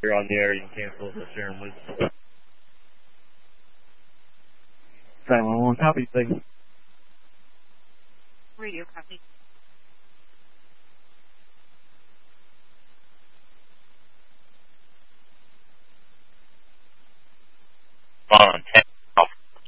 You're on the air. You can cancel the Sharon Woods. 911 copy, thank you. Radio copy.